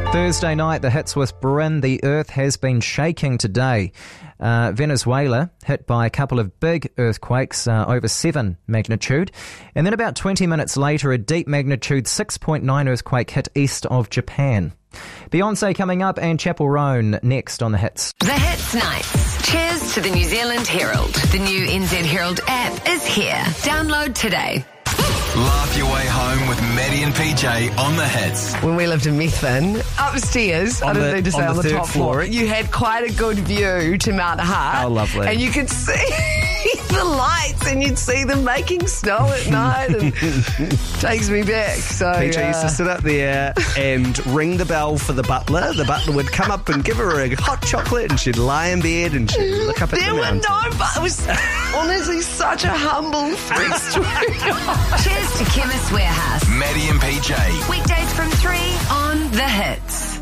Thursday night, the hits with Bryn. The earth has been shaking today. Venezuela hit by a couple of big earthquakes, over 7 magnitude. And then about 20 minutes later, a deep magnitude 6.9 earthquake hit east of Japan. Beyonce coming up and Chapel Roan next on the hits. The Hits Nights. Cheers to the New Zealand Herald. The new NZ Herald app is here. Download today. Laugh your way home with Maddie and PJ on the hits. When we lived in Methven, upstairs, I didn't need to say on the top floor, you had quite a good view to Mount Hart. Oh, lovely. And you could see the lights and you'd see them making snow at night and takes me back. So PJ used to sit up there and ring the bell for the butler. The butler would come up and give her a hot chocolate and she'd lie in bed and she'd look up at the mountain. It was honestly such a humble freak story. Cheers to Chemist Warehouse. Maddie and PJ. Weekdays from 3 on The Hits.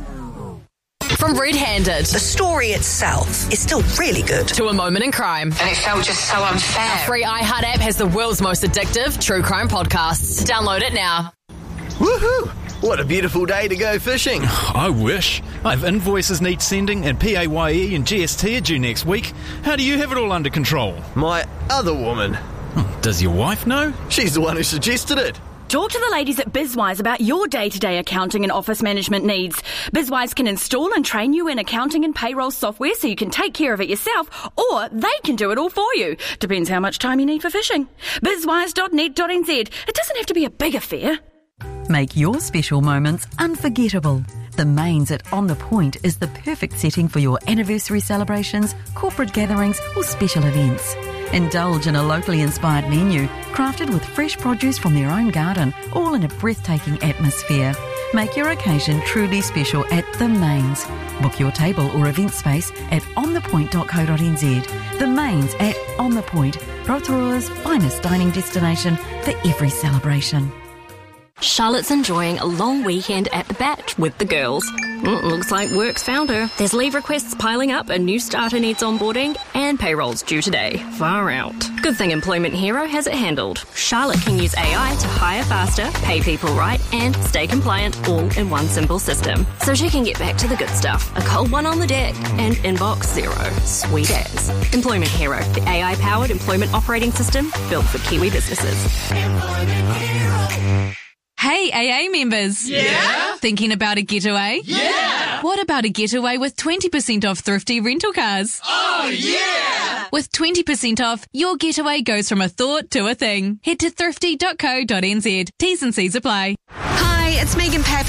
From Red Handed The story itself is still really good. to A Moment in Crime. And it felt just so unfair. Our free iHeart app has the world's most addictive true crime podcasts. Download it now. Woohoo! What a beautiful day to go fishing. I wish. I have invoices need sending and PAYE and GST are due next week. How do you have it all under control? My other woman. Does your wife know? She's the one who suggested it. Talk to the ladies at BizWise about your day-to-day accounting and office management needs. BizWise can install and train you in accounting and payroll software so you can take care of it yourself, or they can do it all for you. Depends how much time you need for fishing. bizwise.net.nz. It doesn't have to be a big affair. Make your special moments unforgettable. The Mains at On The Point is the perfect setting for your anniversary celebrations, corporate gatherings or special events. Indulge in a locally inspired menu, crafted with fresh produce from their own garden, all in a breathtaking atmosphere. Make your occasion truly special at The Mains. Book your table or event space at onthepoint.co.nz. The Mains at On The Point, Rotorua's finest dining destination for every celebration. Charlotte's enjoying a long weekend at the Bat with the girls. Looks like work's found her. There's leave requests piling up, a new starter needs onboarding, and payroll's due today. Far out. Good thing Employment Hero has it handled. Charlotte can use AI to hire faster, pay people right, and stay compliant all in one simple system. So she can get back to the good stuff. A cold one on the deck and inbox zero. Sweet as. Employment Hero, the AI-powered employment operating system built for Kiwi businesses. Employment Hero. Hey, AA members. Yeah? Thinking about a getaway? Yeah! What about a getaway with 20% off thrifty rental cars? Oh, yeah! With 20% off, your getaway goes from a thought to a thing. Head to thrifty.co.nz. T's and C's apply. Hi, it's Megan Paff.